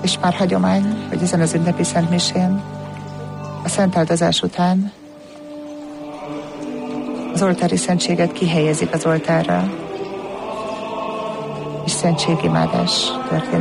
És már hagyomány, hogy ezen az ünnepi szentmisén a szentáldozás után az oltári szentséget kihelyezik az oltárra, és szentségimádás történik.